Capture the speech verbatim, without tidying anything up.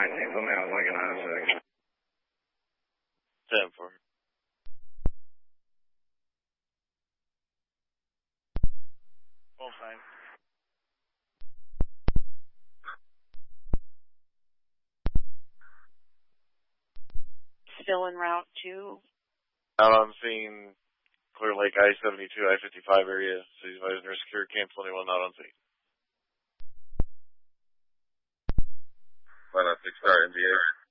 nineteen. Something I was looking at a second. ten four. twelve nine. Still en route to? Out on scene, Clear Lake I seventy-two, I fifty-five area. City's advising secure camp twenty-one out on scene. one oh six star N B A.